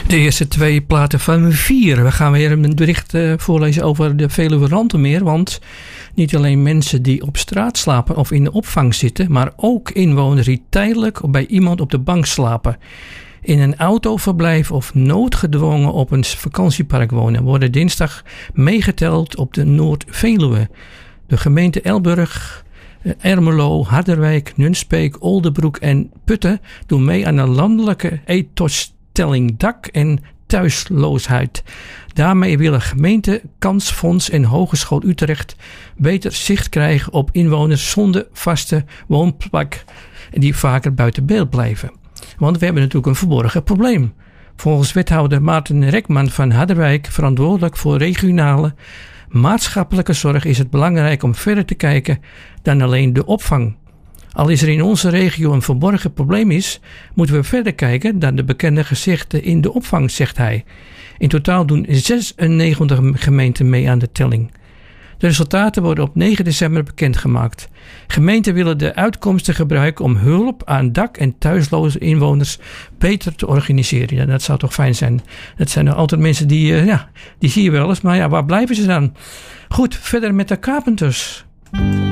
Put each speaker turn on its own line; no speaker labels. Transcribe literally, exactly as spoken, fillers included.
De eerste twee platen van vier. We gaan weer een bericht uh, voorlezen over de Veluwe Rantemeer. Want niet alleen mensen die op straat slapen of in de opvang zitten, maar ook inwoners die tijdelijk bij iemand op de bank slapen, in een autoverblijf of noodgedwongen op een vakantiepark wonen, worden dinsdag meegeteld op de Noord-Veluwe. De gemeente Elburg, Ermelo, Harderwijk, Nunspeet, Oldebroek en Putten doen mee aan een landelijke ethostelling dak- en thuisloosheid. Daarmee willen gemeente, Kansfonds en Hogeschool Utrecht beter zicht krijgen op inwoners zonder vaste woonplek die vaker buiten beeld blijven. Want we hebben natuurlijk een verborgen probleem. Volgens wethouder Maarten Rekman van Harderwijk, verantwoordelijk voor regionale maatschappelijke zorg, is het belangrijk om verder te kijken dan alleen de opvang. Al is er in onze regio een verborgen probleem is, moeten we verder kijken dan de bekende gezichten in de opvang, zegt hij. In totaal doen zesennegentig gemeenten mee aan de telling. De resultaten worden op negen december bekendgemaakt. Gemeenten willen de uitkomsten gebruiken om hulp aan dak- en thuisloze inwoners beter te organiseren. Ja, dat zou toch fijn zijn. Dat zijn er altijd mensen die, uh, ja, die zie je wel eens, maar ja, waar blijven ze dan? Goed, verder met de Carpenters.